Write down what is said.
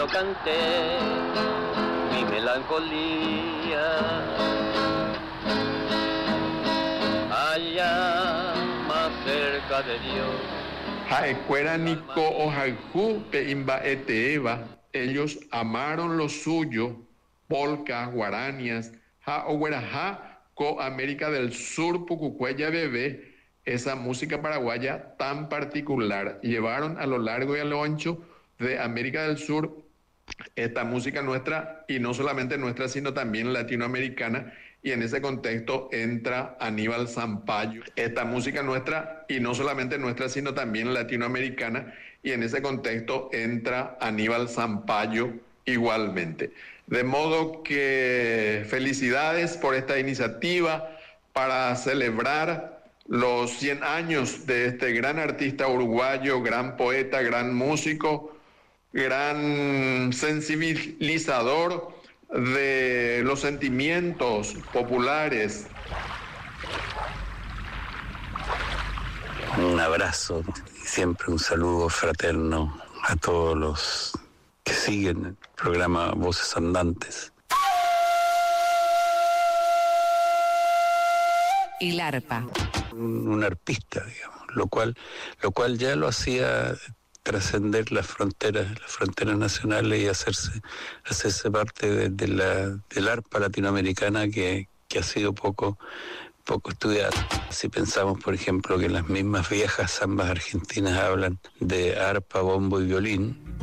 yo canté mi melancolía. Allá más cerca de Dios. Jaecuera Nico Ojaljú pe Imbaeteeva. Ellos amaron lo suyo, polcas, guaranias, ja ogueraja co América del Sur, Pucucuella bebé, esa música paraguaya tan particular. Llevaron a lo largo y a lo ancho de América del Sur esta música nuestra, y no solamente nuestra, sino también latinoamericana, y en ese contexto entra Aníbal Zampayo. Esta música nuestra, y no solamente nuestra, sino también latinoamericana, y en ese contexto entra Aníbal Zampayo igualmente. De modo que felicidades por esta iniciativa para celebrar los 100 años de este gran artista uruguayo, gran poeta, gran músico, gran sensibilizador de los sentimientos populares. Un abrazo y siempre un saludo fraterno a todos los que siguen el programa Voces Andantes. El arpa. Un arpista, digamos, lo cual ya lo hacía trascender las fronteras nacionales y hacerse parte del arpa latinoamericana que ha sido poco estudiada. Si pensamos, por ejemplo, que las mismas viejas zambas argentinas hablan de arpa, bombo y violín,